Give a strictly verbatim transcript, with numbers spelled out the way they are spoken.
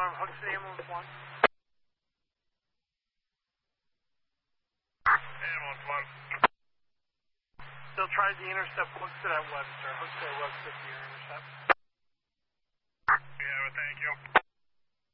Um, Hooks to ambulance one. Ambulance one. Still tries to intercept Hooks at Webster. Hooks at Webster.